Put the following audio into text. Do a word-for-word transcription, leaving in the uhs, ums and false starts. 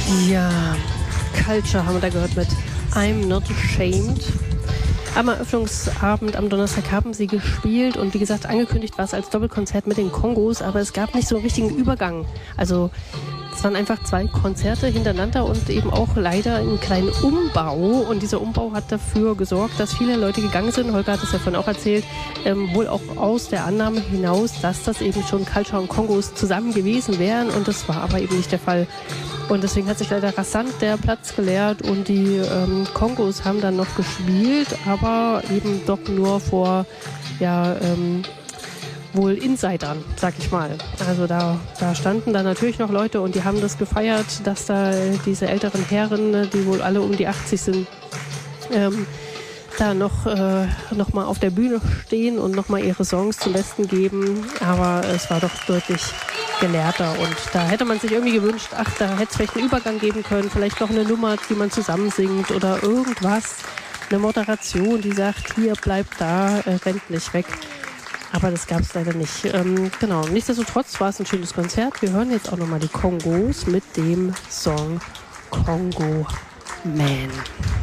Ja, Culture haben wir da gehört mit I'm Not Ashamed. Am Eröffnungsabend am Donnerstag haben sie gespielt und wie gesagt, angekündigt war es als Doppelkonzert mit den Kongos, aber es gab nicht so einen richtigen Übergang. Also es waren einfach zwei Konzerte hintereinander und eben auch leider einen kleinen Umbau. Und dieser Umbau hat dafür gesorgt, dass viele Leute gegangen sind. Holger hat es ja vorhin auch erzählt, ähm, wohl auch aus der Annahme hinaus, dass das eben schon Culture und Kongos zusammen gewesen wären. Und das war aber eben nicht der Fall. Und deswegen hat sich leider rasant der Platz geleert und die ähm, Kongos haben dann noch gespielt, aber eben doch nur vor, ja, ähm, wohl Insidern, sag ich mal. Also da, da standen dann natürlich noch Leute und die haben das gefeiert, dass da diese älteren Herren, die wohl alle um die achtzig sind, ähm, da noch, äh, noch mal auf der Bühne stehen und noch mal ihre Songs zum Besten geben. Aber es war doch deutlich gelehrter und da hätte man sich irgendwie gewünscht, ach, da hätte es vielleicht einen Übergang geben können, vielleicht noch eine Nummer, die man zusammen singt oder irgendwas, eine Moderation, die sagt, hier, bleibt da, äh, rennt nicht weg. Aber das gab es leider nicht. Ähm, genau, nichtsdestotrotz war es ein schönes Konzert. Wir hören jetzt auch nochmal die Kongos mit dem Song Congo Man.